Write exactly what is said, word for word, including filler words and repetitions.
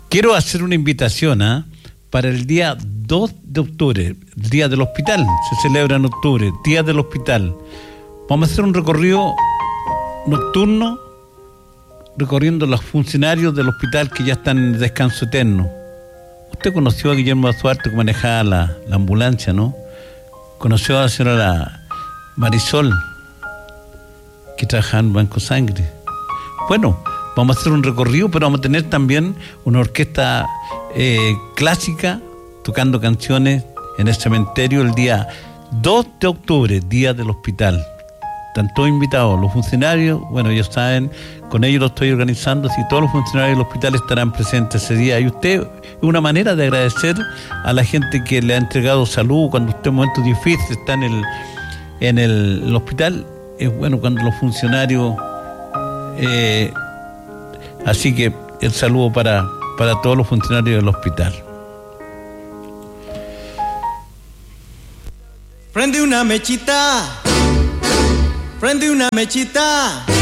quiero hacer una invitación ¿eh? para el día dos de octubre, el Día del Hospital, se celebra en octubre, Día del Hospital. Vamos a hacer un recorrido nocturno, recorriendo los funcionarios del hospital que ya están en descanso eterno. Usted conoció a Guillermo Azuarte que manejaba la, la ambulancia, ¿no? Conoció a la señora Marisol, que trabajaba en Banco Sangre. Bueno, vamos a hacer un recorrido, pero vamos a tener también una orquesta eh, clásica tocando canciones en el cementerio el día dos de octubre, Día del Hospital. Están todos invitados, los funcionarios, bueno, ellos saben, con ellos lo estoy organizando, si todos los funcionarios del hospital estarán presentes ese día. Y usted, una manera de agradecer a la gente que le ha entregado salud cuando usted en momentos difíciles está en el, en el, el hospital, es bueno cuando los funcionarios... Eh, así que el saludo para, para todos los funcionarios del hospital. Prende una mechita, prende una mechita.